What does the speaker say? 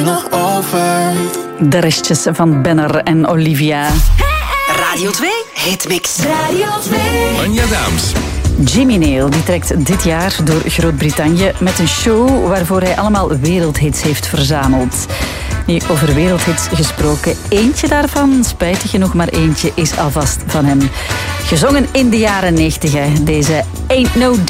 nog over. De restjes van Benner en Olivia. Radio 2 Hitmix. Radio 2. Anja Daams. Jimmy Neal die trekt dit jaar door Groot-Brittannië met een show waarvoor hij allemaal wereldhits heeft verzameld. Nu, over wereldhits gesproken, eentje daarvan, spijtig genoeg maar eentje, is alvast van hem. Gezongen in de jaren 90, deze Ain't No